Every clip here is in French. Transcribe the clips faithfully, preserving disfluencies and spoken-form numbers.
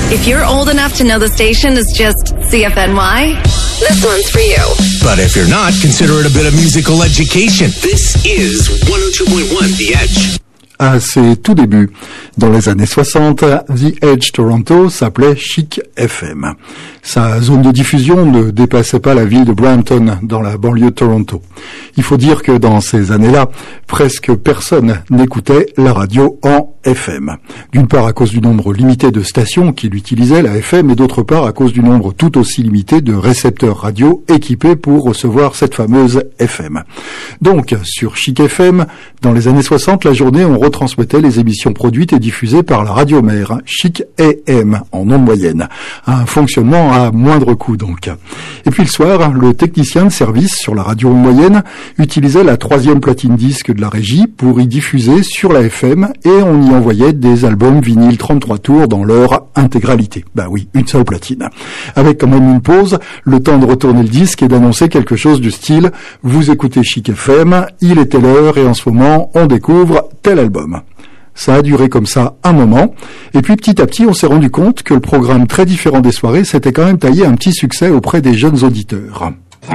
If you're old enough to know the station is just C F N Y, this one's for you. But if you're not, consider it a bit of musical education. This is one oh two point one The Edge. À ses tout débuts, dans les années soixante, The Edge Toronto s'appelait Chic F M. Sa zone de diffusion ne dépassait pas la ville de Brampton, dans la banlieue de Toronto. Il faut dire que dans ces années-là, presque personne n'écoutait la radio en F M. D'une part à cause du nombre limité de stations qui l'utilisaient, la F M, et d'autre part à cause du nombre tout aussi limité de récepteurs radio équipés pour recevoir cette fameuse F M. Donc, sur Chic F M, dans les années soixante, la journée, on retransmettait les émissions produites et diffusées par la radio mère, Chic A M, en ondes moyennes. Un fonctionnement à moindre coût, donc. Et puis le soir, le technicien de service sur la radio moyenne utilisait la troisième platine disque de la régie pour y diffuser sur la F M, et on y envoyait des albums vinyle trente-trois tours dans leur intégralité. Bah oui, une seule platine. Avec quand même une pause, le temps de retourner le disque et d'annoncer quelque chose du style « Vous écoutez Chic F M, il est telle heure et en ce moment, on découvre tel album ». Ça a duré comme ça un moment, et puis petit à petit, on s'est rendu compte que le programme très différent des soirées s'était quand même taillé un petit succès auprès des jeunes auditeurs.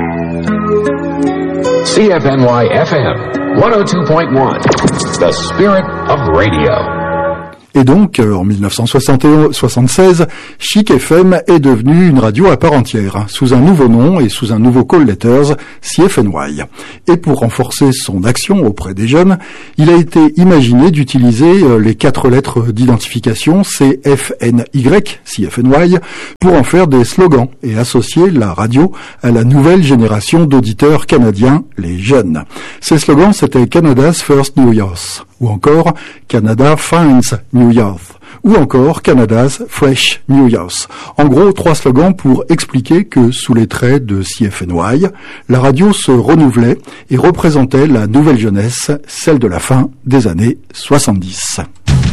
C F N Y F M, one oh two point one, the spirit of radio. Et donc, en dix-neuf cent soixante-seize, Chic F M est devenu une radio à part entière, sous un nouveau nom et sous un nouveau call letters, C F N Y. Et pour renforcer son action auprès des jeunes, il a été imaginé d'utiliser les quatre lettres d'identification C F N Y, C F N Y, pour en faire des slogans et associer la radio à la nouvelle génération d'auditeurs canadiens, les jeunes. Ces slogans, c'était Canada's First New Youth, ou encore Canada Finds New Youth, ou encore Canada's Fresh New Youth. En gros, trois slogans pour expliquer que sous les traits de C F N Y, la radio se renouvelait et représentait la nouvelle jeunesse, celle de la fin des années soixante-dix.